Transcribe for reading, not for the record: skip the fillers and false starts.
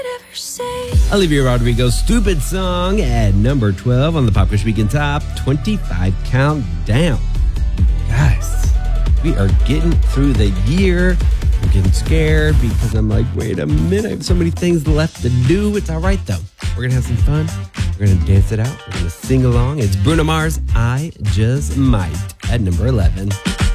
Olivia Rodrigo's Stupid Song at number 12 on the Pop Quiz Weekend Top 25 Countdown. Guys, we are getting through the year. I'm getting scared because I'm like, wait a minute, I have so many things left to do. It's all right, though. We're going to have some fun. We're going to dance it out. We're going to sing along. It's Bruno Mars, I Just Might, at number 11.